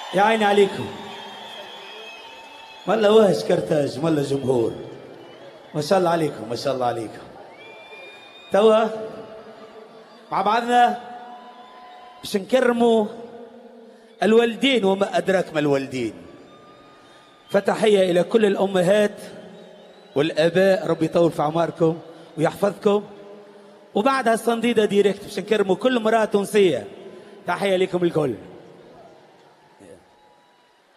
يا عيني عليكم. والله وهش كرتاج والله جمهور، ما شاء الله عليكم ما شاء الله عليكم. توا مع بعضنا باش نكرموا الوالدين وما أدراك ما الوالدين. فتحية إلى كل الأمهات والآباء، ربي يطول في أعماركم ويحفظكم. وبعدها الصنديدة ديريكت باش نكرموا كل امرأة تونسية. تحية لكم الكل.